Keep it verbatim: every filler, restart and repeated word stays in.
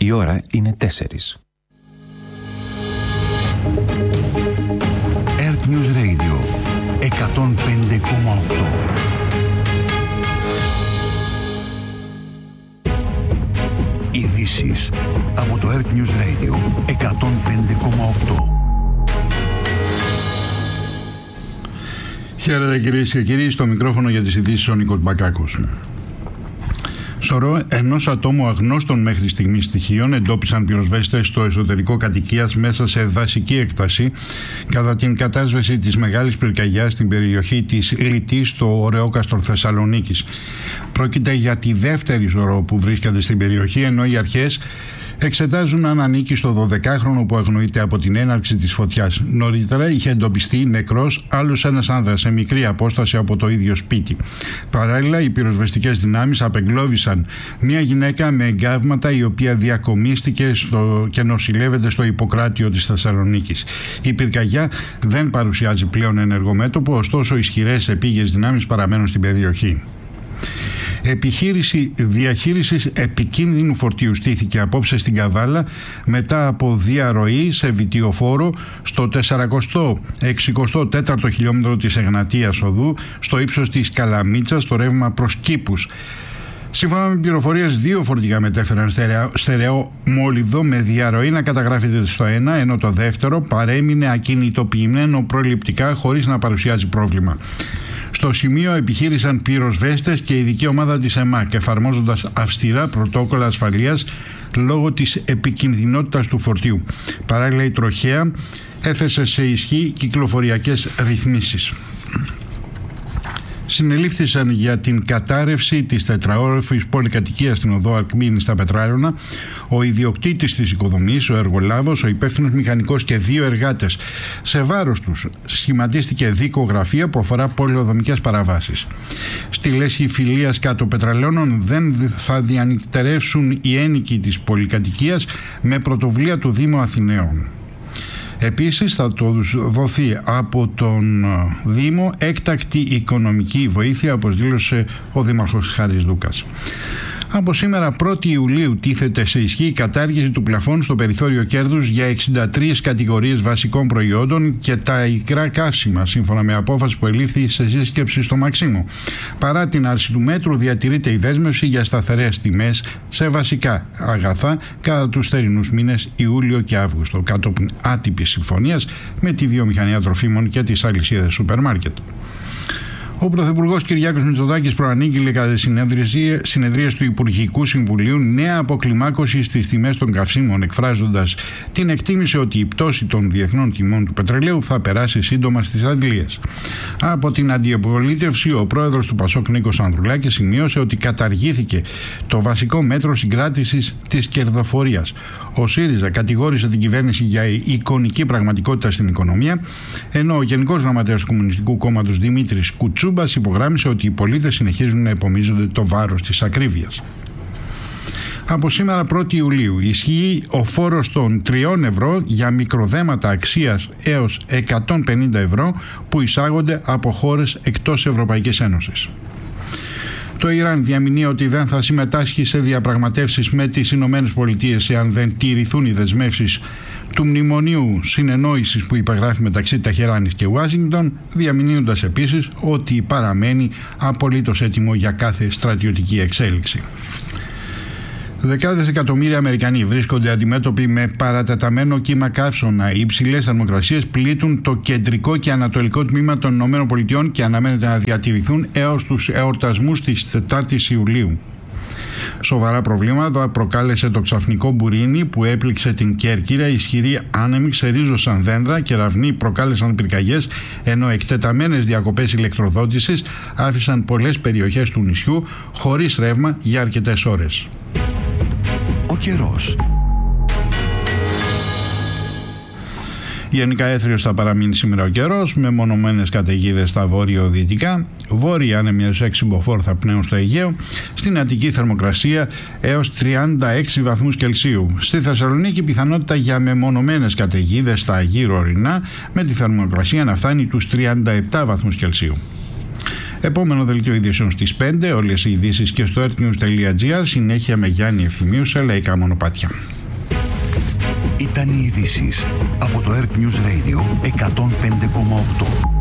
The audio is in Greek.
Η ώρα είναι τέσσερις. Earth News Radio εκατόν πέντε κόμμα οκτώ. Ειδήσεις από το Earth News Radio εκατόν πέντε κόμμα οκτώ. Χαίρετε κυρίες και κύριοι, στο μικρόφωνο για τις ειδήσεις ο Νίκος Μπακάκος. Σωρό ενός ατόμου αγνώστων μέχρι στιγμής στοιχείων εντόπισαν πυροσβέστες στο εσωτερικό κατοικίας μέσα σε δασική έκταση κατά την κατάσβεση της μεγάλης πυρκαγιάς στην περιοχή της Λιτής στο Ωρεόκαστρο Θεσσαλονίκης. Πρόκειται για τη δεύτερη σωρό που βρίσκεται στην περιοχή, ενώ οι αρχές εξετάζουν αν ανήκει στο δωδεκάχρονο που αγνοείται από την έναρξη της φωτιάς. Νωρίτερα είχε εντοπιστεί νεκρός άλλος ένας άνδρας σε μικρή απόσταση από το ίδιο σπίτι. Παράλληλα, οι πυροσβεστικές δυνάμεις απεγκλώβησαν μια γυναίκα με εγκάβματα η οποία διακομίστηκε στο... και νοσηλεύεται στο Ιπποκράτιο της Θεσσαλονίκης. Η πυρκαγιά δεν παρουσιάζει πλέον ενεργό μέτωπο, ωστόσο ισχυρές επίγειες δυνάμεις παραμένουν στην περιοχή. Επιχείρηση διαχείρισης επικίνδυνου φορτίου στήθηκε απόψε στην Καβάλα μετά από διαρροή σε βιτιοφόρο στο τετρακόσια εξήντα τέσσερα χιλιόμετρο της Εγνατίας Οδού στο ύψος της Καλαμίτσας στο ρεύμα προς Κήπους. Σύμφωνα με πληροφορίες, δύο φορτηγά μετέφεραν στερεό μόλιβδο με διαρροή να καταγράφεται στο ένα, ενώ το δεύτερο παρέμεινε ακινητοποιημένο προληπτικά χωρίς να παρουσιάζει πρόβλημα. Στο σημείο επιχείρησαν πυροσβέστες και ειδική ομάδα της ΕΜΑΚ, εφαρμόζοντας αυστηρά πρωτόκολλα ασφαλείας λόγω της επικινδυνότητας του φορτίου. Παράλληλα, η τροχέα έθεσε σε ισχύ κυκλοφοριακές ρυθμίσεις. Συνελήφθησαν για την κατάρρευση της τετραόροφης πολυκατοικίας στην οδό Αλκμήνη στα Πετράλωνα ο ιδιοκτήτης της οικοδομής, ο εργολάβος, ο υπεύθυνος μηχανικός και δύο εργάτες. Σε βάρος τους σχηματίστηκε δικογραφία που αφορά πολεοδομικές παραβάσεις. Στη λέσχη Φιλίας κάτω Πετραλαιώνων δεν θα διανυκτερεύσουν οι ένοικοι της πολυκατοικίας με πρωτοβουλία του Δήμου Αθηναίων. Επίσης θα τους δοθεί από τον Δήμο έκτακτη οικονομική βοήθεια, όπως δήλωσε ο Δήμαρχος Χάρης Δούκας. Από σήμερα πρώτη Ιουλίου τίθεται σε ισχύ η κατάργηση του πλαφών στο περιθώριο κέρδους για εξήντα τρεις κατηγορίες βασικών προϊόντων και τα υγρά καύσιμα, σύμφωνα με απόφαση που ελήφθη σε σύσκεψη στο Μαξίμου. Παρά την άρση του μέτρου, διατηρείται η δέσμευση για σταθερές τιμές σε βασικά αγαθά κατά τους θερινούς μήνες Ιούλιο και Αύγουστο, κατόπιν άτυπης συμφωνίας με τη βιομηχανία τροφίμων και τις αλυσίδες σούπερ μάρκετ. Ο Πρωθυπουργός Κυριάκος Μητσοτάκης προανήγγειλε κατά τις συνεδρίες του Υπουργικού Συμβουλίου νέα αποκλιμάκωση στις τιμές των καυσίμων, εκφράζοντας την εκτίμηση ότι η πτώση των διεθνών τιμών του πετρελαίου θα περάσει σύντομα στις αντλίες. Από την αντιπολίτευση, ο πρόεδρος του Πασόκ Νίκος Ανδρουλάκης σημείωσε ότι καταργήθηκε το βασικό μέτρο συγκράτησης της κερδοφορίας. Ο ΣΥΡΙΖΑ κατηγόρησε την κυβέρνηση για εικονική πραγματικότητα στην οικονομία, ενώ ο Γενικός Γραμματέας του Κομμουνιστικού Κόμματος Δημήτρης Κουτσούμπας υπογράμμισε ότι οι πολίτες συνεχίζουν να επομίζονται το βάρος της ακρίβειας. Από σήμερα πρώτη Ιουλίου ισχύει ο φόρος των τριών ευρώ για μικροδέματα αξίας έως εκατόν πενήντα ευρώ που εισάγονται από χώρες εκτός Ευρωπαϊκής Ένωσης. Το Ιράν διαμηνύει ότι δεν θα συμμετάσχει σε διαπραγματεύσεις με τις Ηνωμένες Πολιτείες εάν δεν τηρηθούν οι δεσμεύσεις του Μνημονίου Συνεννόησης που υπεγράφει μεταξύ Τεχεράνης και Ουάσιγκτον, διαμηνύοντας επίσης ότι παραμένει απολύτως έτοιμο για κάθε στρατιωτική εξέλιξη. Δεκάδες εκατομμύρια Αμερικανοί βρίσκονται αντιμέτωποι με παρατεταμένο κύμα καύσωνα. Οι υψηλές θερμοκρασίες πλήττουν το κεντρικό και ανατολικό τμήμα των ΗΠΑ και αναμένεται να διατηρηθούν έως τους εορτασμούς της τετάρτης Ιουλίου. Σοβαρά προβλήματα προκάλεσε το ξαφνικό μπουρίνι που έπληξε την Κέρκυρα. Ισχυροί άνεμοι ξερίζωσαν δέντρα, κεραυνοί προκάλεσαν πυρκαγιές, ενώ εκτεταμένες διακοπές ηλεκτροδότησης άφησαν πολλές περιοχές του νησιού χωρίς ρεύμα για αρκετές ώρες. Ο καιρός. Γενικά έθριος θα παραμείνει σήμερα ο καιρός, με μονομένες καταιγίδες στα βόρειο-δυτικά. Βόρειοι άνεμοι έως έξι μποφόρ θα πνέουν στο Αιγαίο. Στην Αττική θερμοκρασία έως τριάντα έξι βαθμούς Κελσίου. Στη Θεσσαλονίκη πιθανότητα για μεμονωμένες καταιγίδες στα γύρω ορεινά, με τη θερμοκρασία να φτάνει τους τριάντα επτά βαθμούς Κελσίου. Επόμενο δελτίο ειδήσεων στις πέντε, όλες οι ειδήσεις και στο earthnews τελεία gr, συνέχεια με Γιάννη Ευθυμίου σε λαϊκά μονοπάτια. Ήταν οι ειδήσεις από το Earth News Radio εκατόν πέντε κόμμα οκτώ.